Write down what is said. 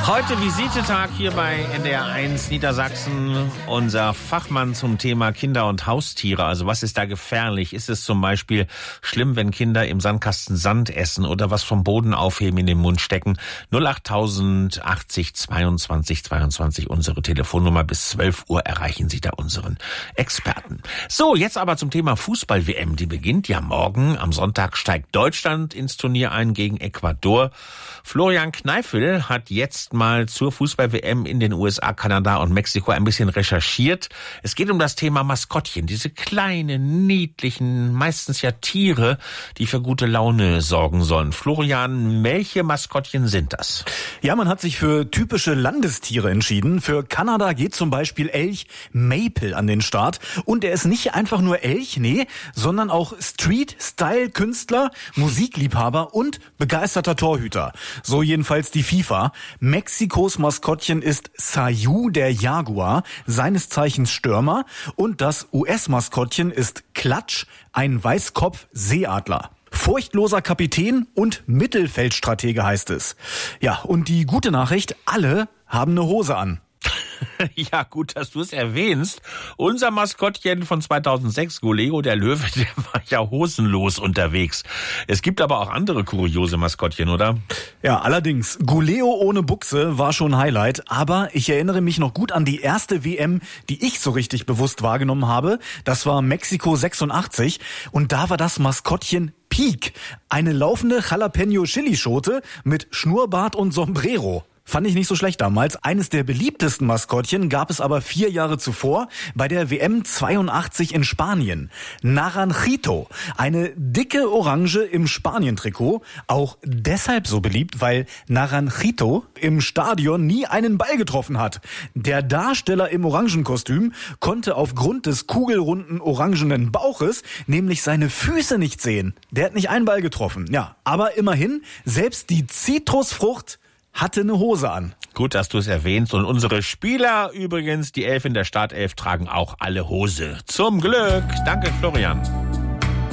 Heute Visitetag hier bei NDR1 Niedersachsen. Unser Fachmann zum Thema Kinder und Haustiere. Also was ist da gefährlich? Ist es zum Beispiel schlimm, wenn Kinder im Sandkasten Sand essen oder was vom Boden aufheben in den Mund stecken? 08000 80 22 22 unsere Telefonnummer. Bis 12 Uhr erreichen Sie da unseren Experten. So, jetzt aber zum Thema Fußball-WM. Die beginnt ja morgen. Am Sonntag steigt Deutschland ins Turnier ein gegen Ecuador. Florian Kneifel hat jetzt mal zur Fußball-WM in den USA, Kanada und Mexiko ein bisschen recherchiert. Es geht um das Thema Maskottchen, diese kleinen, niedlichen, meistens ja Tiere, die für gute Laune sorgen sollen. Florian, welche Maskottchen sind das? Ja, man hat sich für typische Landestiere entschieden. Für Kanada geht zum Beispiel Elch Maple an den Start. Und er ist nicht einfach nur Elch, nee, sondern auch Street-Style-Künstler, Musikliebhaber und begeisterter Torhüter. So jedenfalls die FIFA. Mexikos Maskottchen ist Sayu, der Jaguar, seines Zeichens Stürmer. Und das US-Maskottchen ist Klatsch, ein Weißkopf-Seeadler. Furchtloser Kapitän und Mittelfeldstratege heißt es. Ja, und die gute Nachricht, alle haben eine Hose an. Ja, gut, dass du es erwähnst. Unser Maskottchen von 2006, Goleo, der Löwe, der war ja hosenlos unterwegs. Es gibt aber auch andere kuriose Maskottchen, oder? Ja, allerdings. Goleo ohne Buchse war schon Highlight. Aber ich erinnere mich noch gut an die erste WM, die ich so richtig bewusst wahrgenommen habe. Das war Mexiko 86. Und da war das Maskottchen Peak. Eine laufende Jalapeno-Chili-Schote mit Schnurrbart und Sombrero. Fand ich nicht so schlecht damals. Eines der beliebtesten Maskottchen gab es aber 4 Jahre zuvor bei der WM 82 in Spanien. Naranjito, eine dicke Orange im Spanien-Trikot. Auch deshalb so beliebt, weil Naranjito im Stadion nie einen Ball getroffen hat. Der Darsteller im Orangenkostüm konnte aufgrund des kugelrunden orangenen Bauches nämlich seine Füße nicht sehen. Der hat nicht einen Ball getroffen. Ja, aber immerhin, selbst die Zitrusfrucht hatte eine Hose an. Gut, dass du es erwähnst. Und unsere Spieler übrigens, die 11 in der Startelf, tragen auch alle Hose. Zum Glück. Danke, Florian.